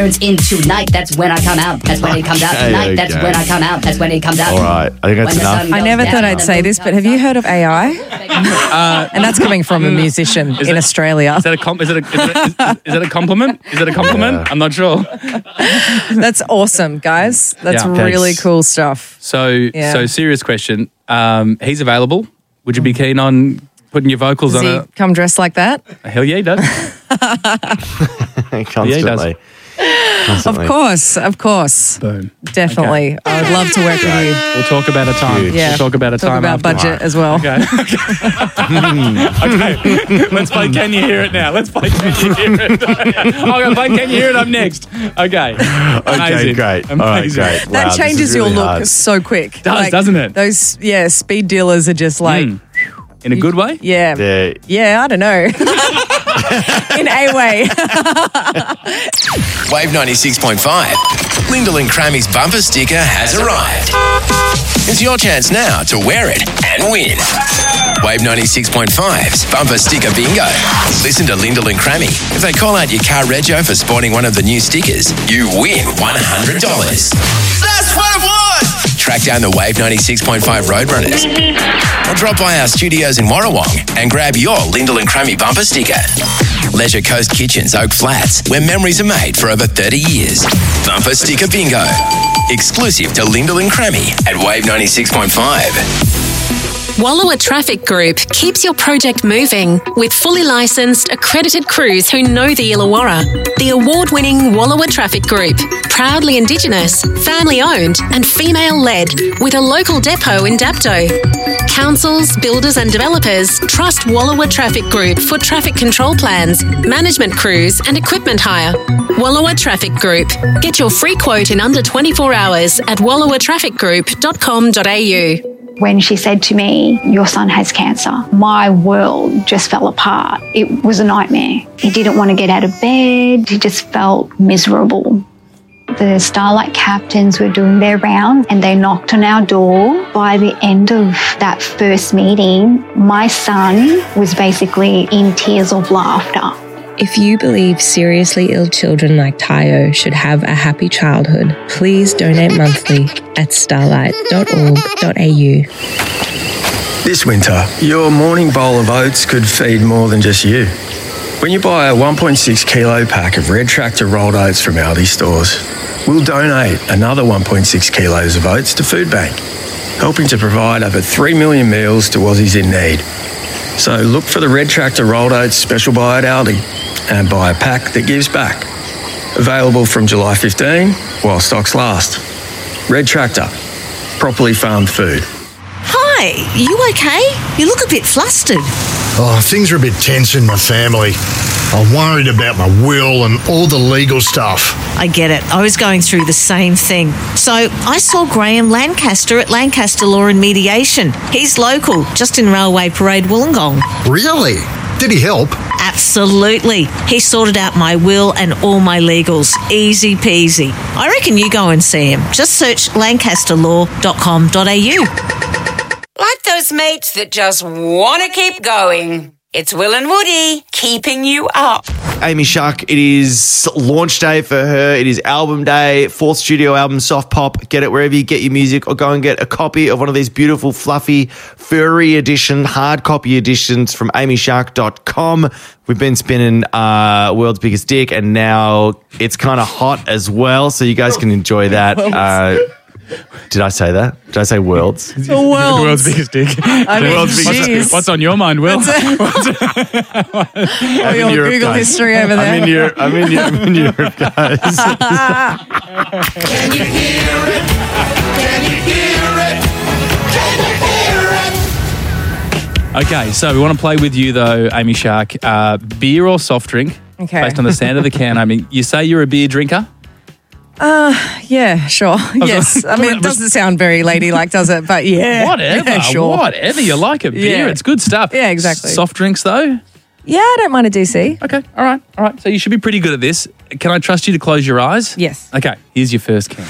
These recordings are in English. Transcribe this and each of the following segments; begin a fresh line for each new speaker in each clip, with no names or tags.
in tonight, that's when I come out. That's when it comes out tonight. That's when I come out. That's when it comes out.
All right, I think that's enough.
I never thought I'd say this, but have you heard of AI? And that's coming from a musician in Australia.
Is that a compliment? Is it a compliment?
Yeah.
I'm not sure.
That's awesome, guys. That's really cool stuff.
So serious question. He's available. Would you be keen on putting your vocals
Does
on
he
it?
come dressed like that?
Hell yeah, he does.
Constantly.
Of course.
Boom.
Definitely.
Okay.
I would love to work with you.
We'll talk about a time.
Yeah.
We'll talk about a time
Talk about
after.
budget as well.
Okay. Okay. Let's play Can You Hear It now. Let's play Can You Hear It. I'm going to play Can You Hear It up next. Okay.
Okay, great.
Amazing.
All right, great.
That
Wow,
changes
this is
your
really
look
hard.
so quick.
Doesn't it?
Those, speed dealers are just like,
In a good way?
yeah, I don't know. In a way.
Wave 96.5. Lyndall and Crammy's bumper sticker has arrived. It's your chance now to wear it and win. Wave 96.5's bumper sticker bingo. Listen to Lyndall and Crammy. If they call out your car rego for sporting one of the new stickers, you win $100. That's what I want! Track down the Wave 96.5 Roadrunners. Or drop by our studios in Warrawong and grab your Lyndall and Crammy bumper sticker. Leisure Coast Kitchens, Oak Flats, where memories are made for over 30 years. Bumper sticker bingo. Exclusive to Lyndall and Crammy at Wave 96.5.
Wallowa Traffic Group keeps your project moving with fully licensed, accredited crews who know the Illawarra. The award-winning Wallowa Traffic Group, proudly Indigenous, family-owned and female-led, with a local depot in Dapto. Councils, builders and developers trust Wallowa Traffic Group for traffic control plans, management crews and equipment hire. Wallowa Traffic Group. Get your free quote in under 24 hours at wallowatrafficgroup.com.au.
When she said to me, your son has cancer, my world just fell apart. It was a nightmare. He didn't want to get out of bed. He just felt miserable. The Starlight captains were doing their rounds and they knocked on our door. By the end of that first meeting, my son was basically in tears of laughter.
If you believe seriously ill children like Tayo should have a happy childhood, please donate monthly at starlight.org.au.
This winter, your morning bowl of oats could feed more than just you. When you buy a 1.6 kilo pack of Red Tractor rolled oats from Aldi stores, we'll donate another 1.6 kilos of oats to Food Bank, helping to provide over 3 million meals to Aussies in need. So look for the Red Tractor rolled oats special buy at Aldi and buy a pack that gives back. Available from July 15 while stocks last. Red Tractor, properly farmed food.
Hi, you okay? You look a bit flustered.
Oh, things are a bit tense in my family. I'm worried about my will and all the legal stuff.
I get it. I was going through the same thing. So I saw Graham Lancaster at Lancaster Law and Mediation. He's local, just in Railway Parade, Wollongong.
Really? Did he help?
Absolutely. He sorted out my will and all my legals. Easy peasy. I reckon you go and see him. Just search lancasterlaw.com.au.
Like those mates that just want to keep going. It's Will and Woody keeping you up.
Amy Shark, it is launch day for her. It is album day, 4th studio album, Soft Pop. Get it wherever you get your music, or go and get a copy of one of these beautiful, fluffy, furry edition, hard copy editions from amyshark.com. We've been spinning World's Biggest Dick, and now it's kind of hot as well, so you guys can enjoy that. Did I say that? Did I say worlds?
The world's
biggest dick. What's on your mind, Will?
Your Google history over there.
I'm in Europe, guys.
Can you hear it? Can you hear it? Can you hear it?
Okay, so we want to play with you though, Amy Shark. Beer or soft drink?
Okay.
Based on the sound of the can. I mean, you say you're a beer drinker?
Yeah, sure. Yes. I mean, it doesn't sound very ladylike, does it? But yeah.
Whatever.
Yeah, sure.
Whatever you like a beer.
Yeah.
It's good stuff.
Yeah, exactly.
Soft drinks though?
Yeah, I don't mind a DC.
Okay. All right. So you should be pretty good at this. Can I trust you to close your eyes?
Yes.
Okay. Here's your first can.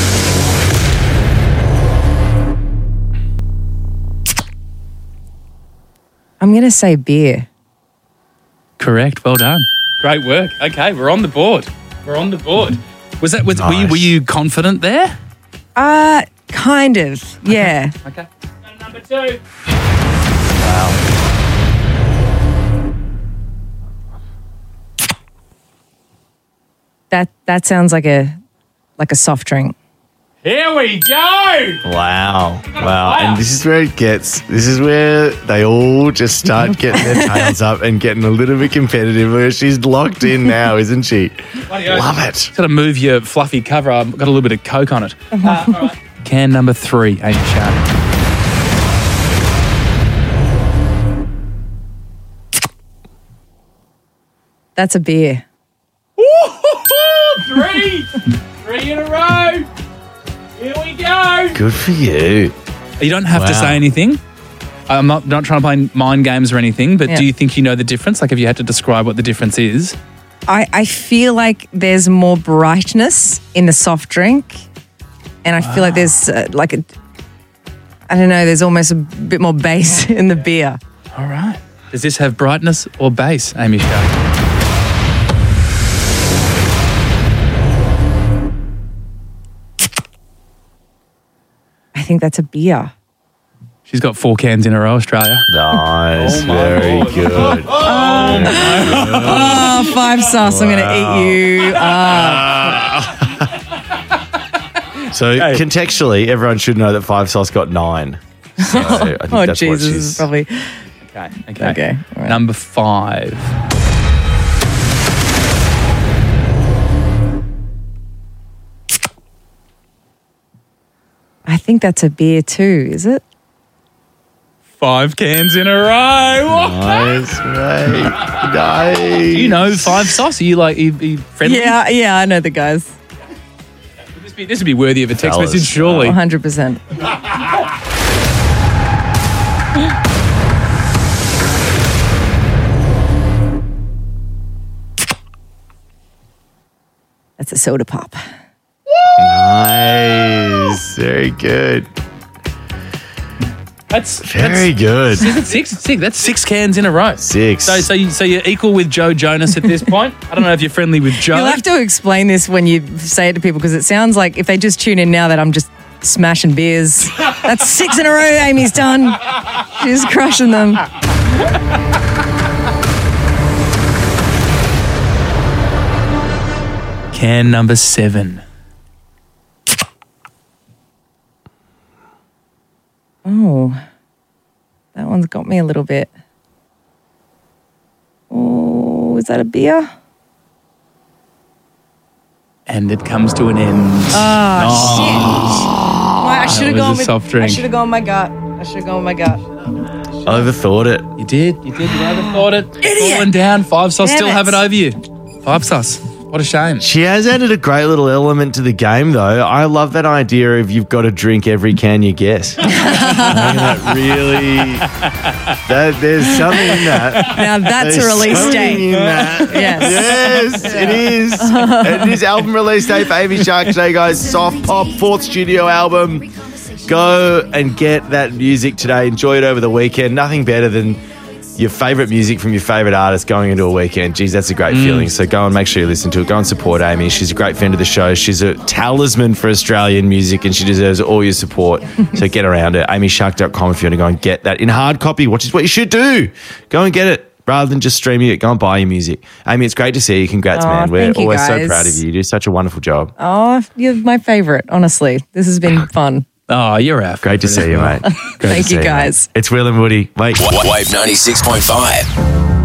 I'm going to say beer.
Correct. Well done. Great work. Okay, we're on the board. We're on the board. Was that? Were
Nice.
you confident there?
Kind of. Yeah.
Okay. Number 2.
That sounds like a soft drink.
Here we go.
Wow. And this is where it gets, this is where they all just start getting their tails up and getting a little bit competitive. Where she's locked in now, isn't she? Love it.
Got to move your fluffy cover. I've got a little bit of Coke on it. All right. Can number 3, Amy Shark.
That's a beer.
3 in a row. Here we go.
Good for you.
You don't have to
Wow.
say anything. I'm not trying to play mind games or anything, but
Yeah.
do you think you know the difference? Like, if you had to describe what the difference is?
I feel like there's more brightness in the soft drink, and I feel like there's I don't know, there's almost a bit more bass in the beer.
All right. Does this have brightness or bass, Amy Shark?
I think that's a beer.
She's got 4 cans in a row, Australia.
Nice.
Oh my
Very
Lord.
good.
Oh, 5 sauce. I'm going to eat you.
So contextually, everyone should know that 5 Sauce got 9. So I think
Oh,
that's
Jesus.
what
This is probably.
Okay.
All right.
Number 5.
I think that's a beer too, is it?
5 cans in a row.
Nice, mate. Nice.
Do you know 5 Sauce? Are you friendly?
Yeah, I know the guys.
This would be worthy of a text
Fellas.
message, surely.
100%. That's a soda pop.
Nice. Very good.
That's
Very good.
Six. That's 6 cans in a row.
6.
So you're equal with Joe Jonas at this point. I don't know if you're friendly with Joe.
You'll have to explain this when you say it to people because it sounds like if they just tune in now that I'm just smashing beers. That's 6 in a row Amy's done. She's crushing them.
Can number 7.
Oh, that one's got me a little bit. Oh, is that a beer?
And it comes to an end.
Oh, shit. I should have
was
gone
a
with
soft drink.
I should have gone with my gut.
Overthought it.
You did. You overthought it. Idiot. Falling down. 5 Sauce
Damn
still
it.
have it over you. 5 Sauce. What a shame.
She has added a great little element to the game, though. I love that idea of you've got to drink every can you guess. That really, there's something in that.
Now that's
There's
a release
something
date.
in that.
Yes.
Yes, it is. It is album release day for Amy Shark today, guys. Soft Pop, 4th studio album. Go and get that music today. Enjoy it over the weekend. Nothing better than your favourite music from your favourite artist going into a weekend. Geez, that's a great feeling. So go and make sure you listen to it. Go and support Amy. She's a great friend of the show. She's a talisman for Australian music and she deserves all your support. So get around her. AmyShark.com if you want to go and get that in hard copy, which is what you should do. Go and get it rather than just streaming it. Go and buy your music. Amy, it's great to see you. Congrats, man. We're
thank you,
always so
guys.
proud of you. You do such a wonderful job.
Oh, you're my favourite, honestly. This has been fun.
Oh, you're our
Great to see you, mate. Great to
Thank
see
you,
mate.
guys.
It's Will and Woody. Wait.
Wave 96.5.